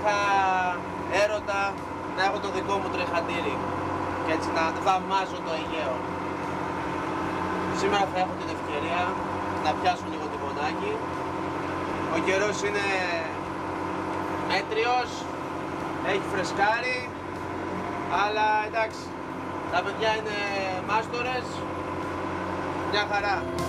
είχα έρωτα να έχω το δικό μου τρεχαντήρι και έτσι να θαυμάζω το Αιγαίο. Σήμερα θα έχω την ευκαιρία να πιάσω λίγο τιμονάκι. Ο καιρός είναι μέτριος, έχει φρεσκάρει, αλλά εντάξει, τα παιδιά είναι μάστορες, μια χαρά.